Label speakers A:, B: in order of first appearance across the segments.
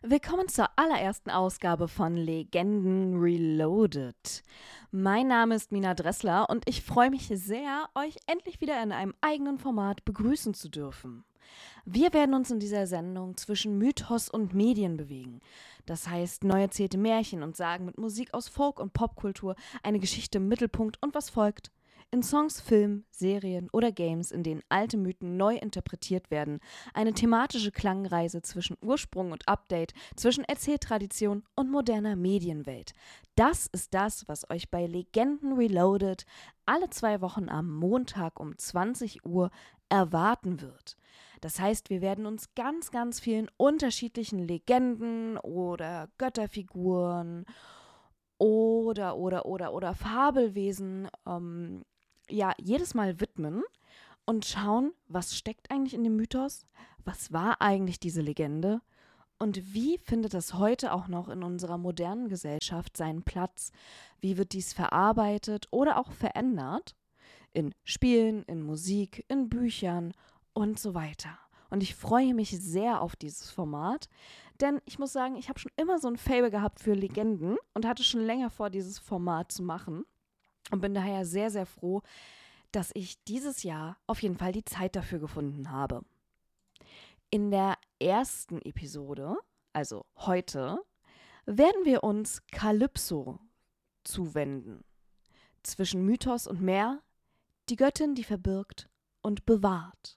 A: Willkommen zur allerersten Ausgabe von Legenden Reloaded. Mein Name ist Mina Dressler und ich freue mich sehr, euch endlich wieder in einem eigenen Format begrüßen zu dürfen. Wir werden uns in dieser Sendung zwischen Mythos und Medien bewegen. Das heißt, neu erzählte Märchen und Sagen mit Musik aus Folk- und Popkultur, eine Geschichte im Mittelpunkt und was folgt. In Songs, Filmen, Serien oder Games, in denen alte Mythen neu interpretiert werden, eine thematische Klangreise zwischen Ursprung und Update, zwischen Erzähltradition und moderner Medienwelt. Das ist das, was euch bei Legenden Reloaded alle 2 Wochen am Montag um 20 Uhr erwarten wird. Das heißt, wir werden uns ganz vielen unterschiedlichen Legenden oder Götterfiguren oder Fabelwesen jedes Mal widmen und schauen, was steckt eigentlich in dem Mythos, was war eigentlich diese Legende und wie findet das heute auch noch in unserer modernen Gesellschaft seinen Platz, wie wird dies verarbeitet oder auch verändert in Spielen, in Musik, in Büchern und so weiter. Und ich freue mich sehr auf dieses Format, denn ich muss sagen, ich habe schon immer so ein Faible gehabt für Legenden und hatte schon länger vor, dieses Format zu machen und bin daher sehr froh, dass ich dieses Jahr auf jeden Fall die Zeit dafür gefunden habe. In der ersten Episode, also heute, werden wir uns Kalypso zuwenden. Zwischen Mythos und Meer, die Göttin, die verbirgt und bewahrt.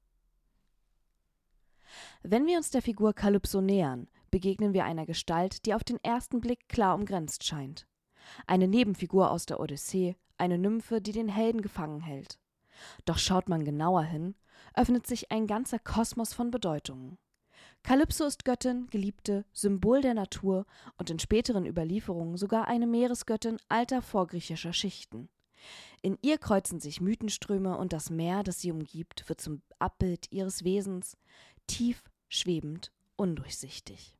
A: Wenn wir uns der Figur Kalypso nähern, begegnen wir einer Gestalt, die auf den ersten Blick klar umgrenzt scheint. Eine Nebenfigur aus der Odyssee, eine Nymphe, die den Helden gefangen hält. Doch schaut man genauer hin, öffnet sich ein ganzer Kosmos von Bedeutungen. Kalypso ist Göttin, Geliebte, Symbol der Natur und in späteren Überlieferungen sogar eine Meeresgöttin alter vorgriechischer Schichten. In ihr kreuzen sich Mythenströme und das Meer, das sie umgibt, wird zum Abbild ihres Wesens, tief, schwebend, undurchsichtig.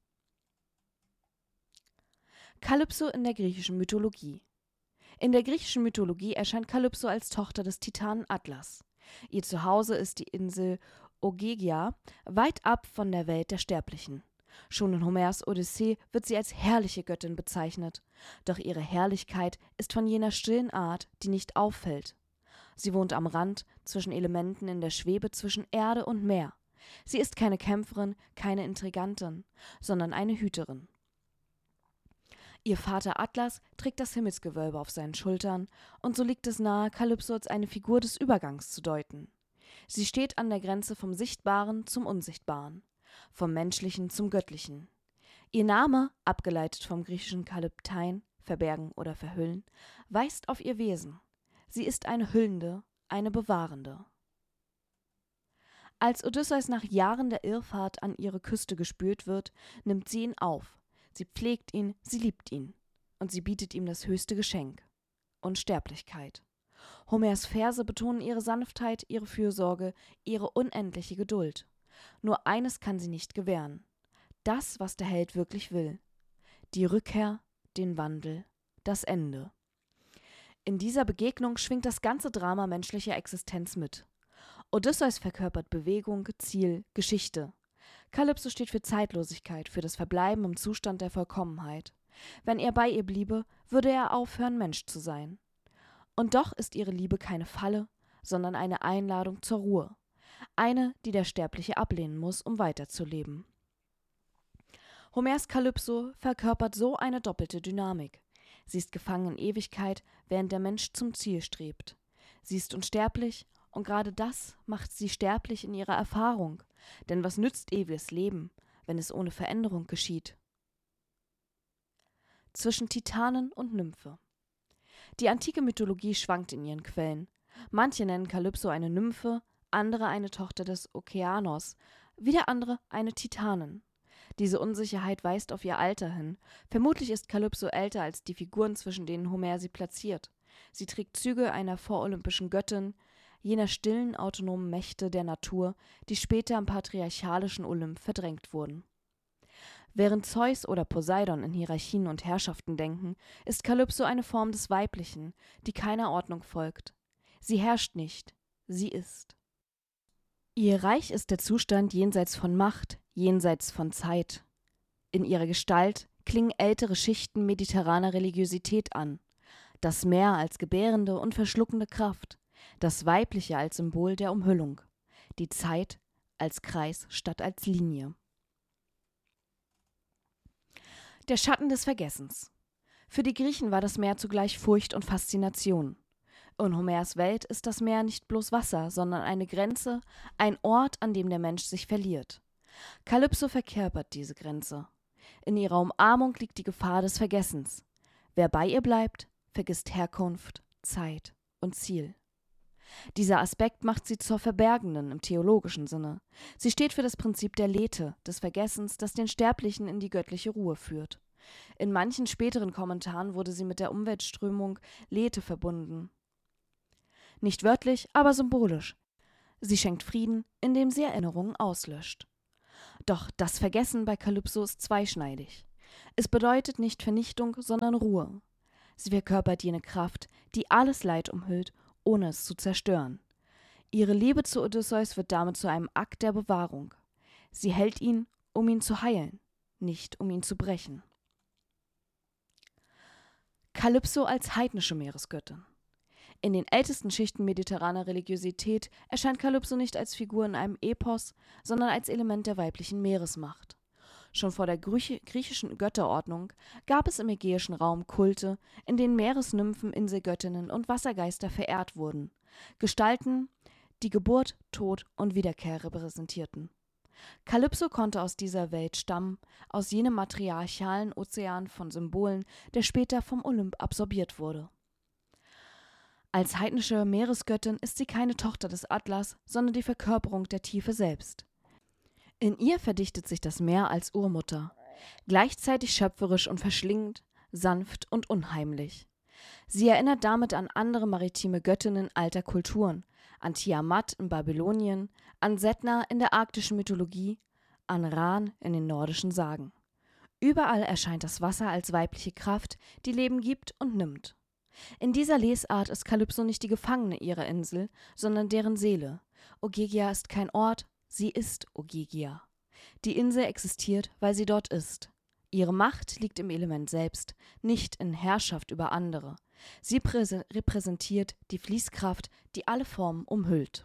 A: Kalypso in der griechischen Mythologie. In der griechischen Mythologie erscheint Kalypso als Tochter des Titanen Atlas. Ihr Zuhause ist die Insel Ogygia, weit ab von der Welt der Sterblichen. Schon in Homers Odyssee wird sie als herrliche Göttin bezeichnet, doch ihre Herrlichkeit ist von jener stillen Art, die nicht auffällt. Sie wohnt am Rand, zwischen Elementen in der Schwebe zwischen Erde und Meer. Sie ist keine Kämpferin, keine Intrigantin, sondern eine Hüterin. Ihr Vater Atlas trägt das Himmelsgewölbe auf seinen Schultern, und so liegt es nahe, Kalypso als eine Figur des Übergangs zu deuten. Sie steht an der Grenze vom Sichtbaren zum Unsichtbaren, vom Menschlichen zum Göttlichen. Ihr Name, abgeleitet vom griechischen Kalyptein, verbergen oder verhüllen, weist auf ihr Wesen. Sie ist eine Hüllende, eine Bewahrende. Als Odysseus nach Jahren der Irrfahrt an ihre Küste gespült wird, nimmt sie ihn auf. Sie pflegt ihn, sie liebt ihn. Und sie bietet ihm das höchste Geschenk: Unsterblichkeit. Homers Verse betonen ihre Sanftheit, ihre Fürsorge, ihre unendliche Geduld. Nur eines kann sie nicht gewähren: das, was der Held wirklich will. Die Rückkehr, den Wandel, das Ende. In dieser Begegnung schwingt das ganze Drama menschlicher Existenz mit. Odysseus verkörpert Bewegung, Ziel, Geschichte. Kalypso steht für Zeitlosigkeit, für das Verbleiben im Zustand der Vollkommenheit. Wenn er bei ihr bliebe, würde er aufhören, Mensch zu sein. Und doch ist ihre Liebe keine Falle, sondern eine Einladung zur Ruhe. Eine, die der Sterbliche ablehnen muss, um weiterzuleben. Homers Kalypso verkörpert so eine doppelte Dynamik. Sie ist gefangen in Ewigkeit, während der Mensch zum Ziel strebt. Sie ist unsterblich, und gerade das macht sie sterblich in ihrer Erfahrung. Denn was nützt ewiges Leben, wenn es ohne Veränderung geschieht? Zwischen Titanen und Nymphe. Die antike Mythologie schwankt in ihren Quellen. Manche nennen Kalypso eine Nymphe, andere eine Tochter des Okeanos, wieder andere eine Titanin. Diese Unsicherheit weist auf ihr Alter hin. Vermutlich ist Kalypso älter als die Figuren, zwischen denen Homer sie platziert. Sie trägt Züge einer vorolympischen Göttin, jener stillen, autonomen Mächte der Natur, die später am patriarchalischen Olymp verdrängt wurden. Während Zeus oder Poseidon in Hierarchien und Herrschaften denken, ist Kalypso eine Form des Weiblichen, die keiner Ordnung folgt. Sie herrscht nicht, sie ist. Ihr Reich ist der Zustand jenseits von Macht, jenseits von Zeit. In ihrer Gestalt klingen ältere Schichten mediterraner Religiosität an. Das Meer als gebärende und verschluckende Kraft, das Weibliche als Symbol der Umhüllung, die Zeit als Kreis statt als Linie. Der Schatten des Vergessens. Für die Griechen war das Meer zugleich Furcht und Faszination. In Homers Welt ist das Meer nicht bloß Wasser, sondern eine Grenze, ein Ort, an dem der Mensch sich verliert. Kalypso verkörpert diese Grenze. In ihrer Umarmung liegt die Gefahr des Vergessens. Wer bei ihr bleibt, vergisst Herkunft, Zeit und Ziel. Dieser Aspekt macht sie zur Verbergenden im theologischen Sinne. Sie steht für das Prinzip der Lethe, des Vergessens, das den Sterblichen in die göttliche Ruhe führt. In manchen späteren Kommentaren wurde sie mit der Umweltströmung Lethe verbunden. Nicht wörtlich, aber symbolisch. Sie schenkt Frieden, indem sie Erinnerungen auslöscht. Doch das Vergessen bei Kalypso ist zweischneidig. Es bedeutet nicht Vernichtung, sondern Ruhe. Sie verkörpert jene Kraft, die alles Leid umhüllt, ohne es zu zerstören. Ihre Liebe zu Odysseus wird damit zu einem Akt der Bewahrung. Sie hält ihn, um ihn zu heilen, nicht um ihn zu brechen. Kalypso als heidnische Meeresgöttin. In den ältesten Schichten mediterraner Religiosität erscheint Kalypso nicht als Figur in einem Epos, sondern als Element der weiblichen Meeresmacht. Schon vor der griechischen Götterordnung gab es im ägäischen Raum Kulte, in denen Meeresnymphen, Inselgöttinnen und Wassergeister verehrt wurden. Gestalten, die Geburt, Tod und Wiederkehr repräsentierten. Kalypso konnte aus dieser Welt stammen, aus jenem matriarchalen Ozean von Symbolen, der später vom Olymp absorbiert wurde. Als heidnische Meeresgöttin ist sie keine Tochter des Atlas, sondern die Verkörperung der Tiefe selbst. In ihr verdichtet sich das Meer als Urmutter, gleichzeitig schöpferisch und verschlingend, sanft und unheimlich. Sie erinnert damit an andere maritime Göttinnen alter Kulturen, an Tiamat in Babylonien, an Setna in der arktischen Mythologie, an Ran in den nordischen Sagen. Überall erscheint das Wasser als weibliche Kraft, die Leben gibt und nimmt. In dieser Lesart ist Kalypso nicht die Gefangene ihrer Insel, sondern deren Seele. Ogygia ist kein Ort, sie ist Ogygia. Die Insel existiert, weil sie dort ist. Ihre Macht liegt im Element selbst, nicht in Herrschaft über andere. Sie repräsentiert die Fließkraft, die alle Formen umhüllt.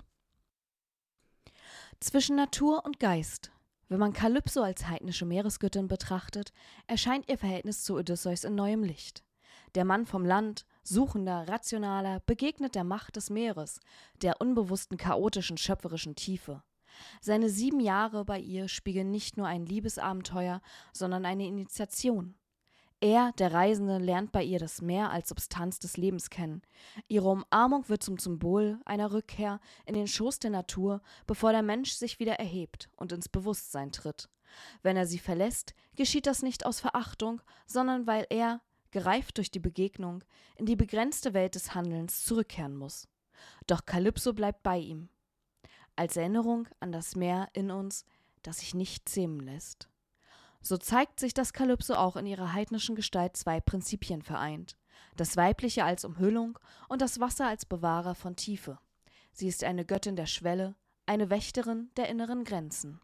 A: Zwischen Natur und Geist. Wenn man Kalypso als heidnische Meeresgöttin betrachtet, erscheint ihr Verhältnis zu Odysseus in neuem Licht. Der Mann vom Land, suchender, rationaler, begegnet der Macht des Meeres, der unbewussten, chaotischen, schöpferischen Tiefe. Seine 7 Jahre bei ihr spiegeln nicht nur ein Liebesabenteuer, sondern eine Initiation. Er, der Reisende, lernt bei ihr das Meer als Substanz des Lebens kennen. Ihre Umarmung wird zum Symbol einer Rückkehr in den Schoß der Natur, bevor der Mensch sich wieder erhebt und ins Bewusstsein tritt. Wenn er sie verlässt, geschieht das nicht aus Verachtung, sondern weil er, gereift durch die Begegnung, in die begrenzte Welt des Handelns zurückkehren muss. Doch Kalypso bleibt bei ihm. Als Erinnerung an das Meer in uns, das sich nicht zähmen lässt. So zeigt sich, dass Kalypso auch in ihrer heidnischen Gestalt 2 Prinzipien vereint. Das Weibliche als Umhüllung und das Wasser als Bewahrer von Tiefe. Sie ist eine Göttin der Schwelle, eine Wächterin der inneren Grenzen.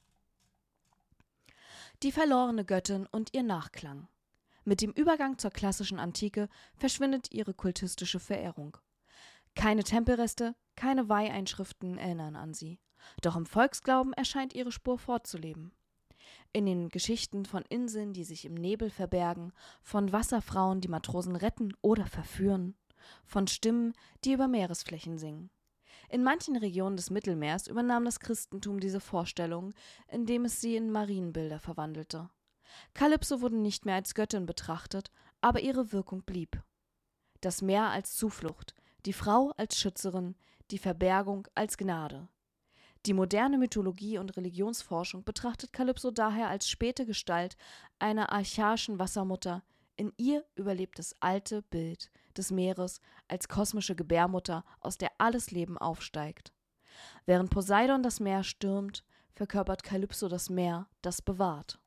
A: Die verlorene Göttin und ihr Nachklang. Mit dem Übergang zur klassischen Antike verschwindet ihre kultistische Verehrung. Keine Tempelreste, keine Weiheinschriften erinnern an sie. Doch im Volksglauben erscheint ihre Spur fortzuleben. In den Geschichten von Inseln, die sich im Nebel verbergen, von Wasserfrauen, die Matrosen retten oder verführen, von Stimmen, die über Meeresflächen singen. In manchen Regionen des Mittelmeers übernahm das Christentum diese Vorstellung, indem es sie in Marienbilder verwandelte. Kalypso wurde nicht mehr als Göttin betrachtet, aber ihre Wirkung blieb. Das Meer als Zuflucht, die Frau als Schützerin, die Verbergung als Gnade. Die moderne Mythologie und Religionsforschung betrachtet Kalypso daher als späte Gestalt einer archaischen Wassermutter. In ihr überlebt das alte Bild des Meeres als kosmische Gebärmutter, aus der alles Leben aufsteigt. Während Poseidon das Meer stürmt, verkörpert Kalypso das Meer, das bewahrt.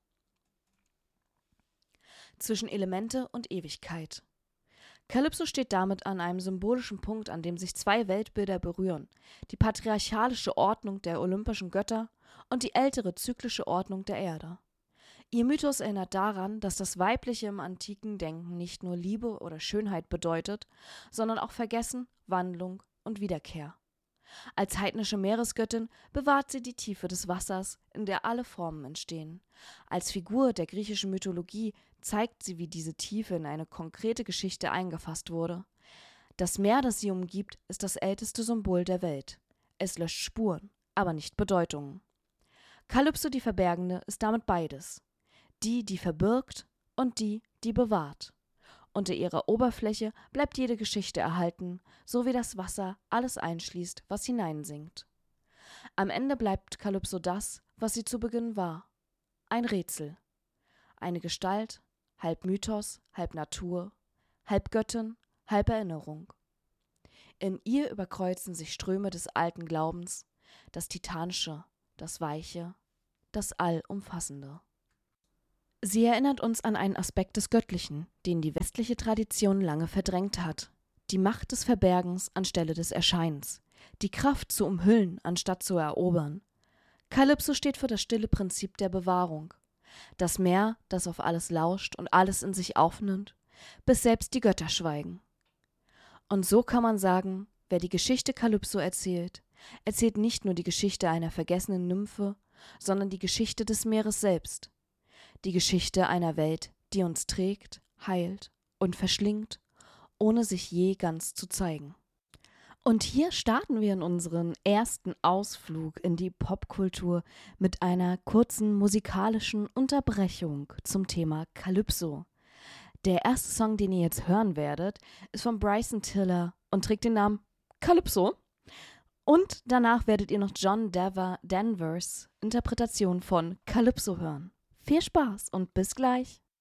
A: Zwischen Elemente und Ewigkeit. Kalypso steht damit an einem symbolischen Punkt, an dem sich 2 Weltbilder berühren: die patriarchalische Ordnung der olympischen Götter und die ältere zyklische Ordnung der Erde. Ihr Mythos erinnert daran, dass das Weibliche im antiken Denken nicht nur Liebe oder Schönheit bedeutet, sondern auch Vergessen, Wandlung und Wiederkehr. Als heidnische Meeresgöttin bewahrt sie die Tiefe des Wassers, in der alle Formen entstehen. Als Figur der griechischen Mythologie zeigt sie, wie diese Tiefe in eine konkrete Geschichte eingefasst wurde. Das Meer, das sie umgibt, ist das älteste Symbol der Welt. Es löscht Spuren, aber nicht Bedeutungen. Kalypso, die Verbergende, ist damit beides. Die verbirgt und die bewahrt. Unter ihrer Oberfläche bleibt jede Geschichte erhalten, so wie das Wasser alles einschließt, was hineinsinkt. Am Ende bleibt Kalypso das, was sie zu Beginn war: ein Rätsel. Eine Gestalt, halb Mythos, halb Natur, halb Göttin, halb Erinnerung. In ihr überkreuzen sich Ströme des alten Glaubens, das Titanische, das Weiche, das Allumfassende. Sie erinnert uns an einen Aspekt des Göttlichen, den die westliche Tradition lange verdrängt hat: die Macht des Verbergens anstelle des Erscheinens, die Kraft zu umhüllen anstatt zu erobern. Kalypso steht für das stille Prinzip der Bewahrung. Das Meer, das auf alles lauscht und alles in sich aufnimmt, bis selbst die Götter schweigen. Und so kann man sagen, wer die Geschichte Kalypso erzählt, erzählt nicht nur die Geschichte einer vergessenen Nymphe, sondern die Geschichte des Meeres selbst. Die Geschichte einer Welt, die uns trägt, heilt und verschlingt, ohne sich je ganz zu zeigen. Und hier starten wir in unseren ersten Ausflug in die Popkultur mit einer kurzen musikalischen Unterbrechung zum Thema Kalypso. Der erste Song, den ihr jetzt hören werdet, ist von Bryson Tiller und trägt den Namen Kalypso. Und danach werdet ihr noch John Denvers Interpretation von Kalypso hören. Viel Spaß und bis gleich!